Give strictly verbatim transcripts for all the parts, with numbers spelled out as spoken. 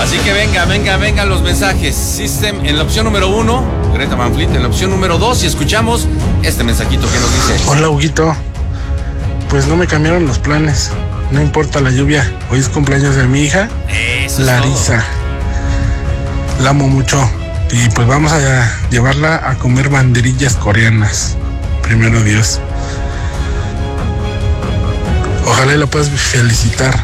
Así que venga, venga, venga los mensajes. System en la opción número uno, Greta Van Fleet en la opción número dos, y escuchamos este mensajito que nos dice: hola, Huguito. Pues no me cambiaron los planes. No importa la lluvia. Hoy es cumpleaños de mi hija, Eso Larisa. La amo mucho. Y pues vamos a llevarla a comer banderillas coreanas. Primero Dios. Ojalá y la puedas felicitar.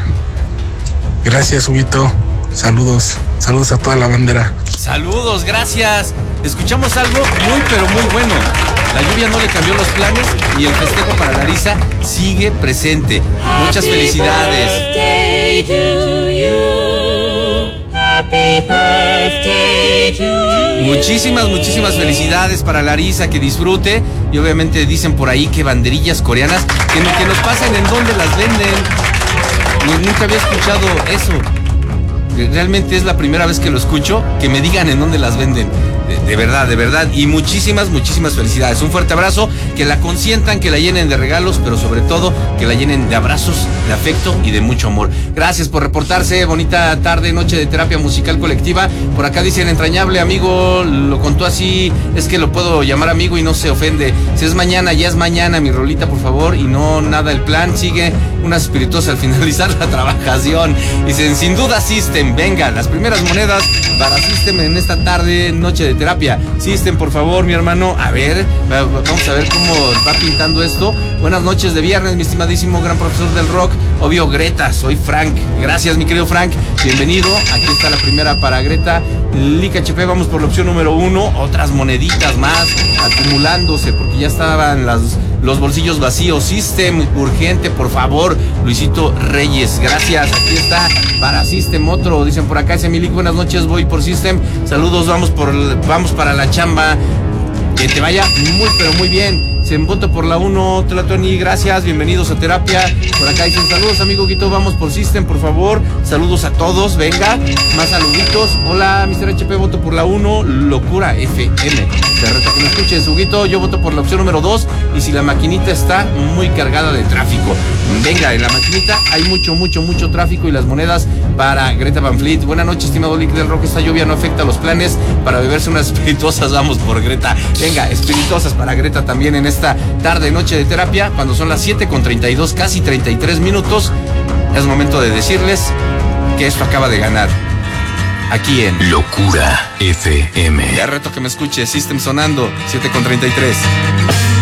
Gracias, Huguito. Saludos. Saludos a toda la bandera. Saludos, gracias. Escuchamos algo muy, pero muy bueno. La lluvia no le cambió los planes y el festejo para Larisa sigue presente. Muchas felicidades. Happy birthday to you. Happy birthday to you. Muchísimas, muchísimas felicidades para Larisa, que disfrute. Y obviamente dicen por ahí que banderillas coreanas, que, que nos pasen en dónde las venden. Nunca había escuchado eso. Realmente es la primera vez que lo escucho, que me digan en dónde las venden. De, de verdad, de verdad. Y muchísimas, muchísimas felicidades. Un fuerte abrazo, que la consientan, que la llenen de regalos, pero sobre todo que la llenen de abrazos, de afecto y de mucho amor. Gracias por reportarse. Bonita tarde, noche de terapia musical colectiva. Por acá dicen: entrañable amigo, lo contó así, es que lo puedo llamar amigo y no se ofende. Si es mañana, ya es mañana, mi rolita, por favor. Y no nada el plan, sigue unas espirituosas al finalizar la trabajación. Dicen: sin duda System, venga, las primeras monedas para System en esta tarde, noche de terapia. System, por favor, mi hermano. A ver, vamos a ver cómo va pintando esto. Buenas noches de viernes, mi estimadísimo gran profesor del rock. Obvio, Greta, soy Frank. Gracias, mi querido Frank. Bienvenido. Aquí está la primera para Greta. Lica H P, vamos por la opción número uno. Otras moneditas más acumulándose porque ya estaban las, los bolsillos vacíos. System, urgente, por favor. Luisito Reyes, gracias. Aquí está para System otro. Dicen por acá: ese Milik, buenas noches, voy por System. Saludos, vamos por vamos para la chamba. Que te vaya muy, pero muy bien. Se voto por la uno, Tlatoni, gracias, bienvenidos a terapia. Por acá dicen: saludos, amigo Guito, vamos por System, por favor. Saludos a todos, venga, más saluditos. Hola, mister H P, voto por la uno, Locura F M. Te reto que me escuches, Huguito, yo voto por la opción número dos. Y si la maquinita está muy cargada de tráfico, venga, en la maquinita hay mucho, mucho, mucho tráfico. Y las monedas para Greta Van Fleet. Buenas noches, estimado Lick del Rock, esta lluvia no afecta los planes para beberse unas espirituosas, vamos por Greta. Venga, espirituosas para Greta también en esta tarde, noche de terapia, cuando son las siete con treinta y dos, casi treinta y tres minutos. Es momento de decirles que esto acaba de ganar aquí en Locura F M. Ya reto que me escuche, System sonando, siete con treinta y tres.